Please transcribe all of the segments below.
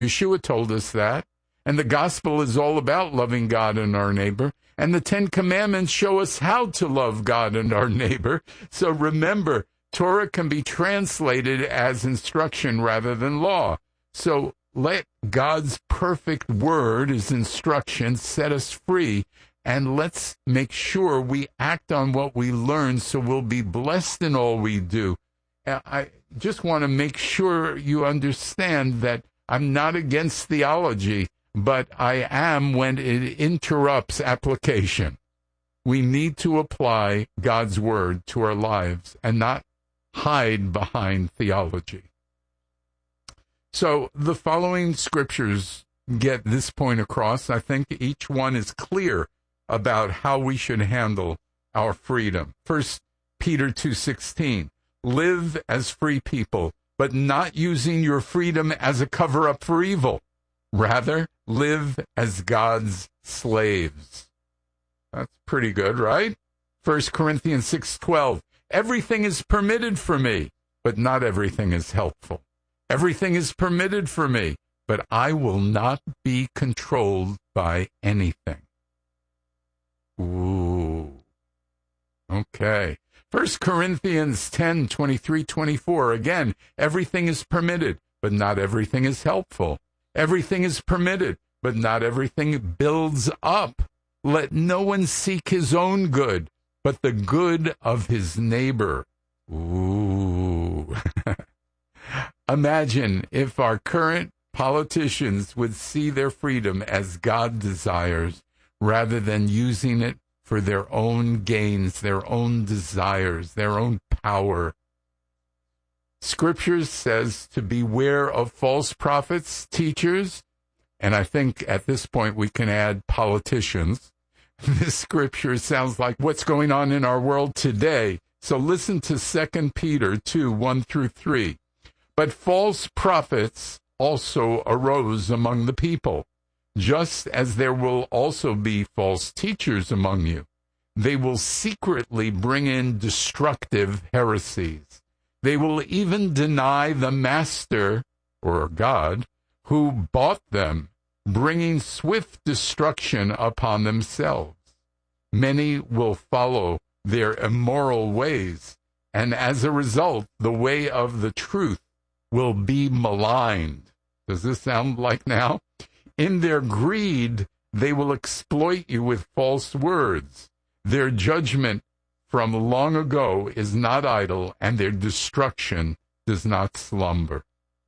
Yeshua told us that. And the gospel is all about loving God and our neighbor. And the 10 Commandments show us how to love God and our neighbor. So remember, Torah can be translated as instruction rather than law. So let God's perfect word, his instruction, set us free. And let's make sure we act on what we learn so we'll be blessed in all we do. I just want to make sure you understand that I'm not against theology, but I am when it interrupts application. We need to apply God's word to our lives and not hide behind theology. So the following scriptures get this point across. I think each one is clear about how we should handle our freedom. 1 Peter 2:16, live as free people, but not using your freedom as a cover-up for evil. Rather, live as God's slaves. That's pretty good, right? 1 Corinthians 6:12, everything is permitted for me, but not everything is helpful. Everything is permitted for me, but I will not be controlled by anything. Ooh. Okay. 1 Corinthians 10:23-24. Again, everything is permitted, but not everything is helpful. Everything is permitted, but not everything builds up. Let no one seek his own good, but the good of his neighbor. Ooh. Imagine if our current politicians would see their freedom as God desires, rather than using it for their own gains, their own desires, their own power. Scripture says to beware of false prophets, teachers, and I think at this point we can add politicians. This scripture sounds like what's going on in our world today. So listen to 2 Peter 2:1-3. But false prophets also arose among the people, just as there will also be false teachers among you. They will secretly bring in destructive heresies. They will even deny the Master, or God, who bought them, bringing swift destruction upon themselves. Many will follow their immoral ways, and as a result, the way of the truth will be maligned. Does this sound like now? In their greed, they will exploit you with false words. Their judgment from long ago is not idle, and their destruction does not slumber.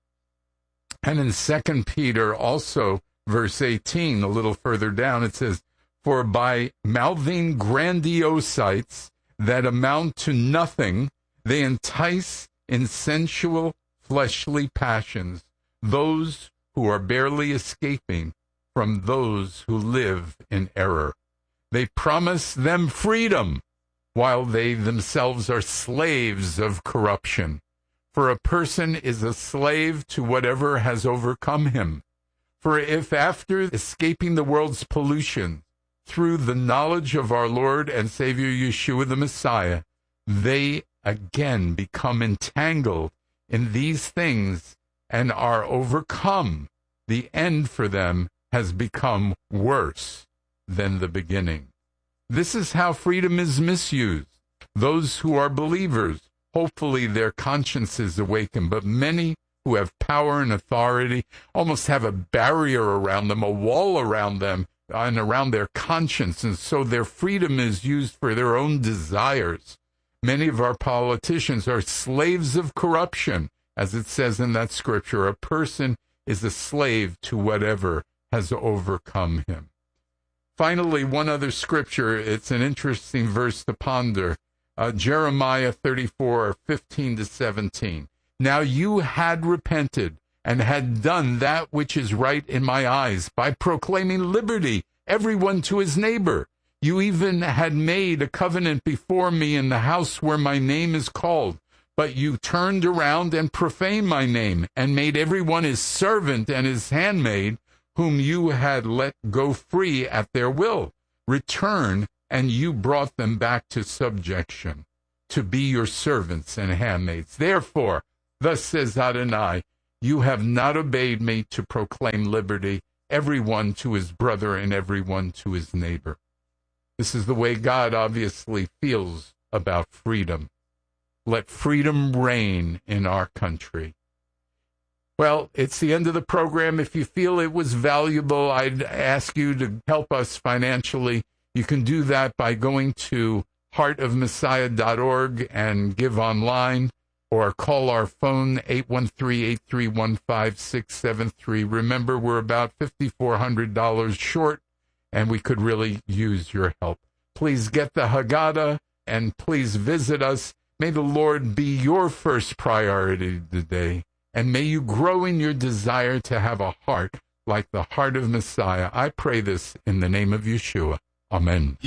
And in 2 Peter, also, verse 18, a little further down, it says, for by mouthing grandiosities that amount to nothing, they entice in sensual, fleshly passions those who are barely escaping from those who live in error. They promise them freedom, while they themselves are slaves of corruption. For a person is a slave to whatever has overcome him. For if after escaping the world's pollution, through the knowledge of our Lord and Savior Yeshua the Messiah, they again become entangled in these things and are overcome, the end for them has become worse than the beginning. This is how freedom is misused. Those who are believers, hopefully their consciences awaken, but many who have power and authority almost have a barrier around them, a wall around them and around their conscience, and so their freedom is used for their own desires. Many of our politicians are slaves of corruption, as it says in that scripture. A person is a slave to whatever has overcome him. Finally, one other scripture, it's an interesting verse to ponder. Jeremiah 34:15-17. Now you had repented and had done that which is right in my eyes by proclaiming liberty, everyone to his neighbor. You even had made a covenant before me in the house where my name is called. But you turned around and profaned my name and made everyone his servant and his handmaid, whom you had let go free at their will. Return, and you brought them back to subjection, to be your servants and handmaids. Therefore, thus says Adonai, You have not obeyed me to proclaim liberty, everyone to his brother and everyone to his neighbor. This is the way God obviously feels about freedom. Let freedom reign in our country. Well, it's the end of the program. If you feel it was valuable, I'd ask you to help us financially. You can do that by going to heartofmessiah.org and give online, or call our phone, 813-831-5673. Remember, we're about $5,400 short, and we could really use your help. Please get the Haggadah, and please visit us. May the Lord be your first priority today, and may you grow in your desire to have a heart like the heart of Messiah. I pray this in the name of Yeshua. Amen.